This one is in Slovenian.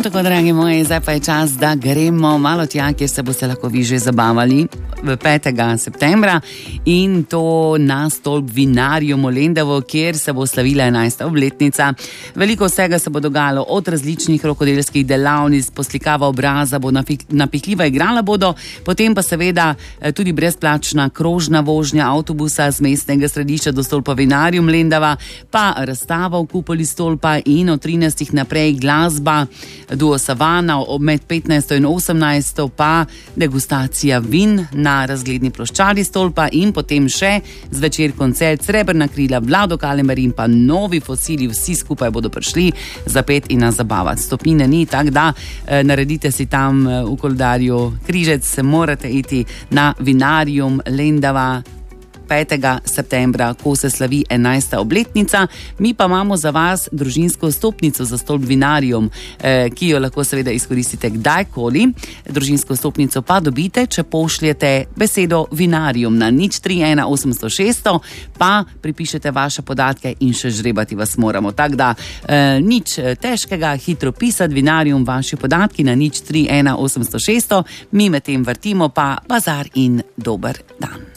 tako, dragi moji, zdaj pa je čas, da gremo malo tja, kjer se boste lahko vi že zabavali v 5. septembra in to na stolp Vinarium v Lendavu, kjer se bo slavila 11. obletnica. Veliko vsega se bo dogajalo, od različnih rokodelskih delavnic, poslikava obraza, bo napihljiva igrala bodo, potem pa seveda tudi brezplačna krožna vožnja avtobusa z mestnega središča do stolpa Vinarium Lendava, pa razstava v kupoli stolpa in od 13. naprej glasba Duo Savana, med 15. in 18. pa degustacija vin na razgledni ploščadi stolpa in potem še zvečer koncert Srebrna krila, Vlado Kalemer in pa novi fosili, vsi skupaj bodo prišli zapet in nas zabavati. Stopnine ni, tako da naredite si tam v koledarju križec, morate iti na Vinarium Lendava 5. septembra, ko se slavi 11. obletnica. Mi pa imamo za vas družinsko vstopnico za stolp Vinarium, ki jo lahko seveda izkoristite kdajkoli. Družinsko vstopnico pa dobite, če pošljete besedo Vinarium na 031 800 600, pa pripišete vaše podatke in še žrebati vas moramo. Tako da nič težkega, hitro pisati Vinarium, vaši podatki na 031 800 600, mi med tem vrtimo pa bazar in dober dan.